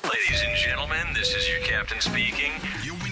Ladies and gentlemen, this is your captain speaking. Your